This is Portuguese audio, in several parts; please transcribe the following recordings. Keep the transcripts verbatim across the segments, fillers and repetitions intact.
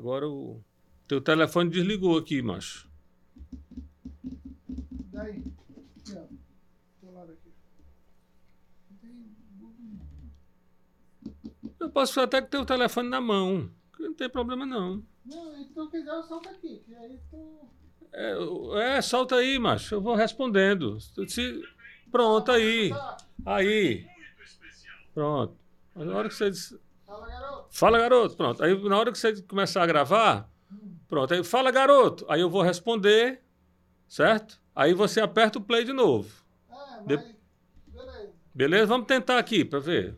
Agora o teu telefone desligou aqui, macho. Daí. Aqui, ó. Do lado aqui. Não tem... Eu posso até que ter o telefone na mão. Não tem problema, não. Não, se tu quiser, eu solto aqui. Que aí tu... É, é, solta aí, macho. Eu vou respondendo. Se... Pronto, aí. Aí. Pronto. Na hora que você... Fala, garoto. Fala, garoto. Pronto. Aí, na hora que você começar a gravar, pronto. Aí, fala, garoto. Aí eu vou responder, certo? Aí você aperta o play de novo. É, mas... De... Beleza. Beleza? Vamos tentar aqui para ver.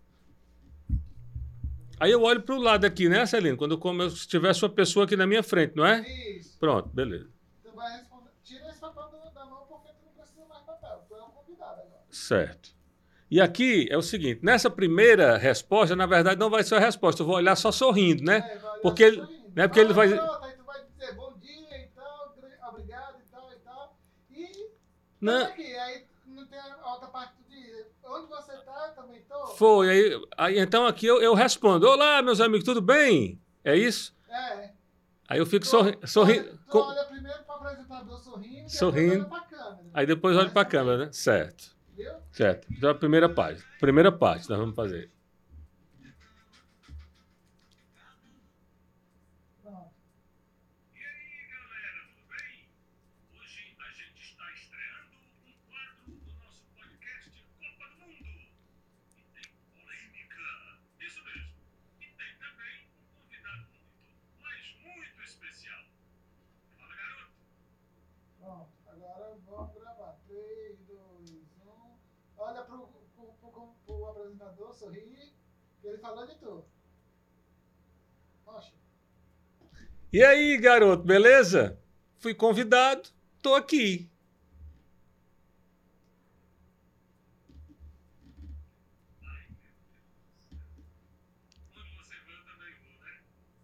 Aí eu olho para o lado aqui, né, Celino? Quando eu tivesse uma pessoa aqui na minha frente, não é? Isso. Pronto, beleza. Tu vai responder. Tira esse papel da mão porque tu não precisa mais papel. Tu é um convidado agora. Certo. E aqui é o seguinte, nessa primeira resposta, na verdade, não vai ser a resposta, eu vou olhar só sorrindo, né? É, vai olhar porque só ele, sorrindo. né, porque ele vai... Garoto, aí tu vai dizer bom dia e tal, obrigado e tal e tal. E... Não. Tá aqui, aí não tem a outra parte do dia. Onde você tá, eu também tô. Foi, aí, aí então aqui eu, eu respondo, olá, meus amigos, tudo bem? É isso? É. Aí eu fico Tu, sorrindo. Sorri, tu, tu com, olha primeiro pro apresentador sorrindo, sorrindo, depois olha pra câmera. aí depois olho para a câmera, né? Certo. Viu? Certo. Então a primeira página. Primeira parte nós vamos fazer. Pronto. E aí, galera, tudo bem? Hoje a gente está estreando um quadro do nosso podcast Copa do Mundo. E tem polêmica. Isso mesmo. E tem também um convidado muito, mas muito especial. Fala, garoto. Pronto. Agora vamos gravar. três, dois, um. Olha pro, pro, pro, pro apresentador, sorri. Que ele falou de tu. Poxa. E aí, garoto, beleza? Fui convidado, tô aqui. Onde você vai, eu também vou, né?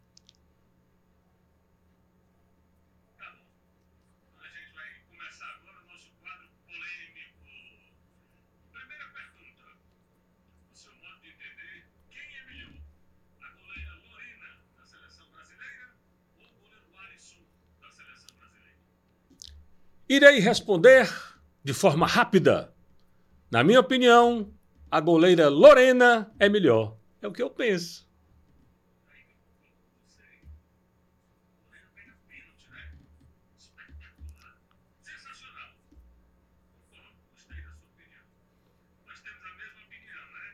Tá bom. A gente vai começar agora o nosso quadro polêmico. Primeira pergunta. No seu modo de entender, quem é melhor? A goleira Lorena, da seleção brasileira, ou o goleiro Alisson, da seleção brasileira? Irei responder de forma rápida. Na minha opinião, a goleira Lorena é melhor. É o que eu penso. Aí eu concordo com você. Lorena pega pênalti, né? Espetacular. Sensacional. Concordo, gostei da sua opinião. Nós temos a mesma opinião, né?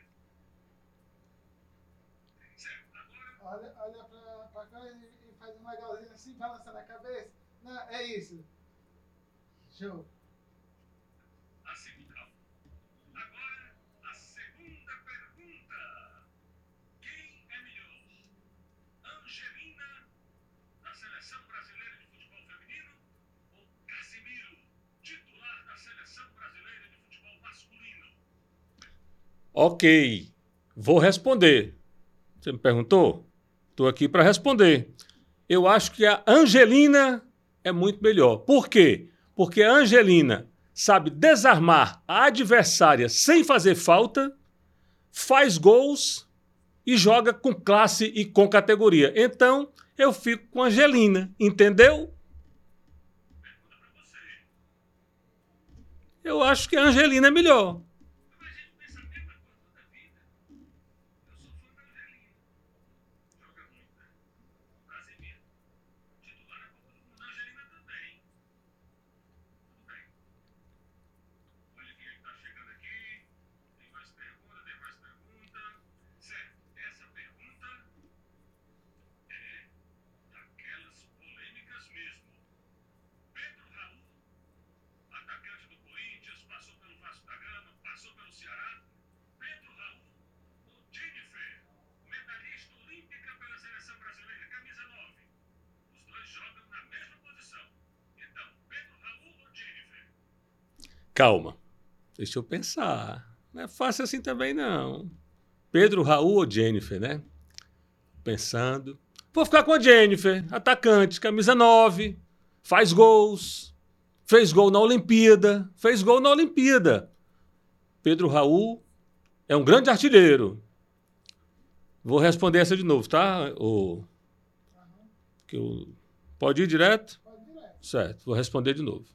Certo, agora... Olha, olha pra, pra cá e, e faz um legalzinho assim, balançando a cabeça. Não, é isso. Show. Assim, calma. Agora, a segunda pergunta. Quem é melhor? Angelina, da seleção brasileira de futebol feminino, ou Casimiro, titular da seleção brasileira de futebol masculino? Ok, vou responder. Você me perguntou? Estou aqui para responder. Eu acho que a Angelina é muito melhor. Por quê? Porque a Angelina sabe desarmar a adversária sem fazer falta, faz gols e joga com classe e com categoria. Então, eu fico com a Angelina, entendeu? Pergunta pra você. Eu acho que a Angelina é melhor. Mas a gente pensa a mesma coisa toda a vida. Eu sou fã da Angelina. Joga muito, né? Casimiro. Titular na Copa do Mundo. A Angelina também. Tudo bem. O Olivinha está chegando aqui. Tem mais perguntas, tem mais perguntas. Certo, essa pergunta é daquelas polêmicas mesmo. Pedro Raul, atacante do Corinthians, passou pelo Vasco da Gama, passou pelo Ceará. Pedro Raul ou Jennifer, medalhista olímpica pela seleção brasileira, camisa nove. Os dois jogam na mesma posição. Então, Pedro Raul ou Jennifer? Calma, deixa eu pensar. Não é fácil assim também, não. Pedro, Raul ou Jennifer, né? Pensando. Vou ficar com a Jennifer, atacante, camisa nove, faz gols, fez gol na Olimpíada, fez gol na Olimpíada. Pedro Raul é um grande artilheiro. Vou responder essa de novo, tá? O... Que eu... Pode ir direto? Pode ir direto. Certo, vou responder de novo.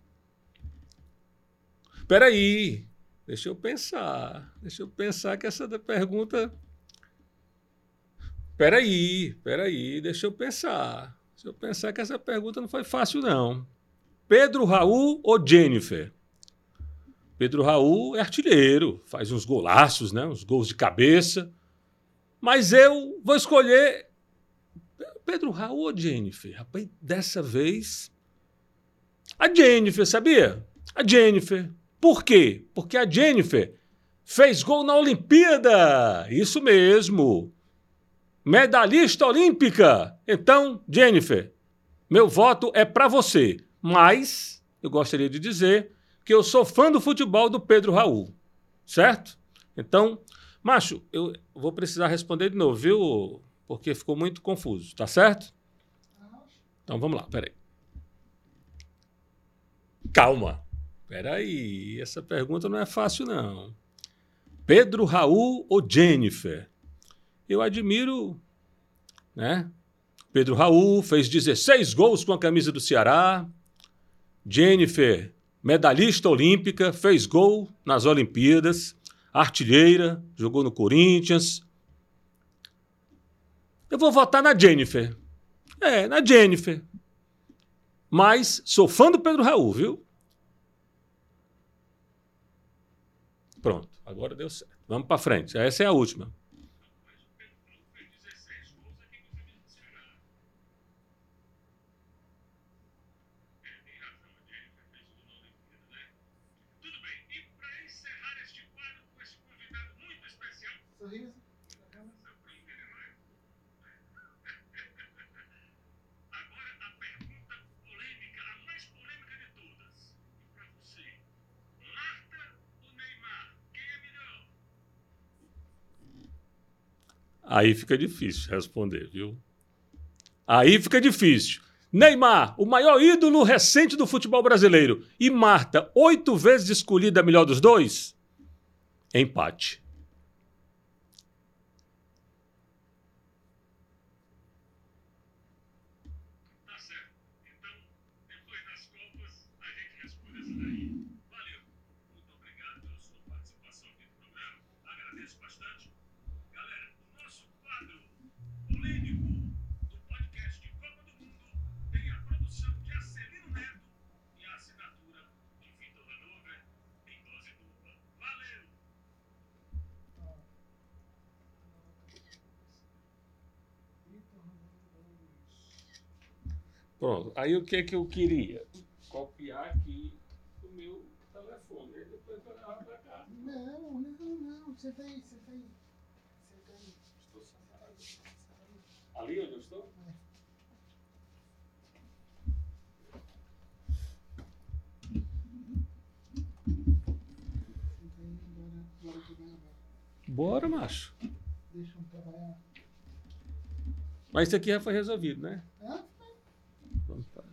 Espera aí, deixa eu pensar. Deixa eu pensar que essa da pergunta... Espera aí, espera aí, deixa eu pensar. Deixa eu pensar que essa pergunta não foi fácil, não. Pedro Raul ou Jennifer? Pedro Raul é artilheiro, faz uns golaços, né? Uns gols de cabeça. Mas eu vou escolher Pedro Raul ou Jennifer? Rapaz, dessa vez... A Jennifer, sabia? A Jennifer. Por quê? Porque a Jennifer fez gol na Olimpíada. Isso mesmo. Medalhista olímpica. Então, Jennifer, meu voto é para você. Mas eu gostaria de dizer que eu sou fã do futebol do Pedro Raul. Certo? Então, macho, eu vou precisar responder de novo, viu? Porque ficou muito confuso. Tá certo? Então, vamos lá. Peraí. Calma. Peraí. Essa pergunta não é fácil, não. Pedro Raul ou Jennifer? Eu admiro, né? Pedro Raul fez dezesseis gols com a camisa do Ceará. Jennifer, medalhista olímpica, fez gol nas Olimpíadas. Artilheira, jogou no Corinthians. Eu vou votar na Jennifer. É, na Jennifer. Mas sou fã do Pedro Raul, viu? Pronto, agora deu certo. Vamos para frente. Essa é a última. Sorriso. Agora a pergunta polêmica, a mais polêmica de todas. E para você, Marta ou Neymar? Quem é melhor? Aí fica difícil responder, viu? Aí fica difícil. Neymar, o maior ídolo recente do futebol brasileiro. E Marta, oito vezes escolhida a melhor dos dois? Empate. Tá certo. Então, depois das Copas, a gente responde essa daí. Valeu. Muito obrigado pela sua participação aqui no programa. Agradeço bastante. Galera, o nosso quadro polêmico do podcast de Copa do Mundo tem a produção de Acelino Neto e a assinatura de Vitor Hanover em dose dupla. Valeu! Pronto. Aí o que é que eu queria? Copiar aqui o meu telefone. Aí depois eu levar para cá. Não, não, não. Senta aí, senta aí. Senta aí. Estou sentado. Ali onde eu estou? Senta aí, bora, bora trabalhar. Bora, macho. Deixa eu trabalhar. Mas isso aqui já foi resolvido, né? Hã? Vamos para